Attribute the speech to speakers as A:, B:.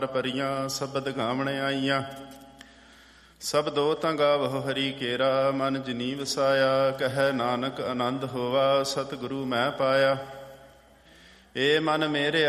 A: ਪਰੀਆਂ ਸ਼ਬਦ ਗਾਵਣ ਆਈਆਂ। ਸਬਦੋ ਤਾਂ ਗਾਵਹੁ ਹਰੀ ਕੇਰਾ, ਮਨ ਜਿਨੀ ਵਸਾਇਆ। ਕਹਿ ਨਾਨਕ ਆਨੰਦ ਹੋਵਾ, ਸਤਿਗੁਰੂ ਮੈਂ ਪਾਇਆ। ਏ ਮਨ ਮੇਰਿਆ